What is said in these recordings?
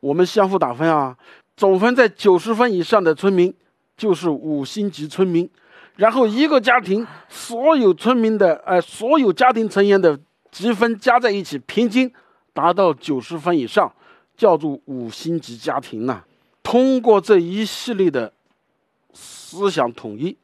我们相互打分啊，总分在90分以上的村民就是5星级村民，然后一个家庭所有村民的所有家庭成员的积分加在一起，平均达到90分以上，叫做5星级家庭呢。通过这一系列的思想统一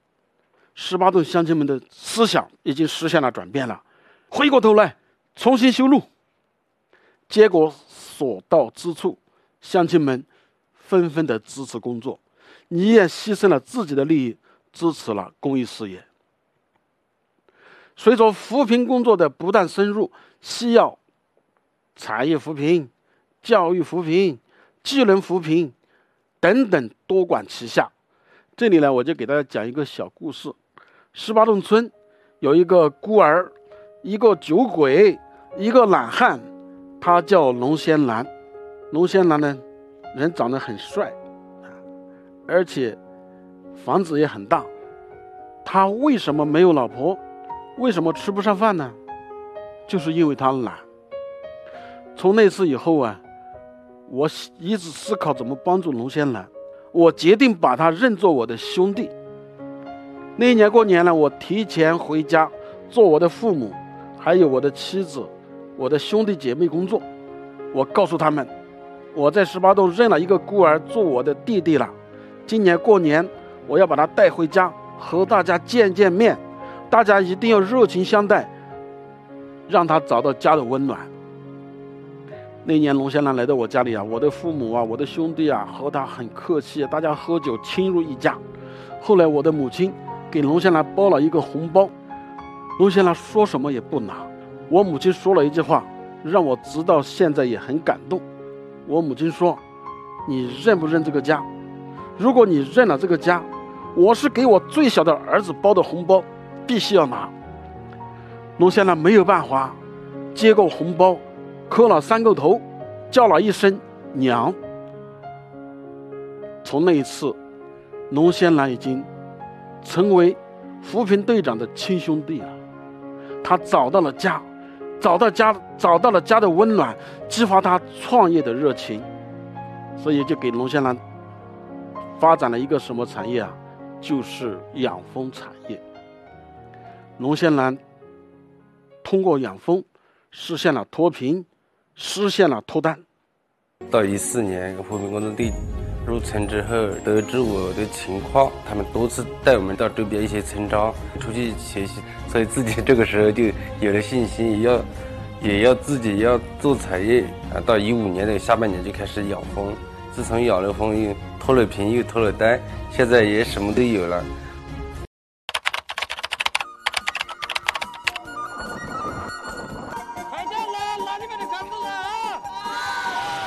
，18洞乡亲们的思想已经实现了转变了。回过头来重新修路，结果所到之处，乡亲们纷纷的支持工作，你也牺牲了自己的利益，支持了公益事业。随着扶贫工作的不断深入，需要产业扶贫、教育扶贫、技能扶贫等等多管齐下。这里呢，我就给大家讲一个小故事。18洞村有一个孤儿，一个酒鬼，一个懒汉，他叫龙仙兰。龙仙兰呢，人长得很帅，而且房子也很大。他为什么没有老婆？为什么吃不上饭呢？就是因为他懒。从那次以后啊，我一直思考怎么帮助龙仙兰，我决定把他认作我的兄弟。那一年过年呢，我提前回家做我的父母，还有我的妻子、我的兄弟姐妹工作。我告诉他们，我在18洞认了一个孤儿做我的弟弟了，今年过年我要把他带回家和大家见见面，大家一定要热情相待，让他找到家的温暖。那年龙仙兰来到我家里啊，我的父母啊，我的兄弟啊，和他很客气，大家喝酒亲如一家。后来我的母亲给龙仙兰包了一个红包，龙仙兰说什么也不拿。我母亲说了一句话，让我直到现在也很感动。我母亲说，你认不认这个家？如果你认了这个家，我是给我最小的儿子包的红包，必须要拿。龙仙兰没有办法，接过红包，磕了3个头，叫了一声娘。从那一次，龙仙兰已经成为扶贫队长的亲兄弟了。他找到了家，找到了家的温暖，激发他创业的热情，所以就给龙仙兰发展了一个什么产业啊？就是养蜂产业。龙仙兰通过养蜂实现了脱贫，实现了脱单。 到14年扶贫工作队入村之后，得知我的情况，他们多次带我们到周边一些村庄出去学习，所以自己这个时候就有了信心，也要自己要做产业啊。到15年的下半年就开始养蜂，自从养了蜂，又脱了贫又脱了单，现在也什么都有了。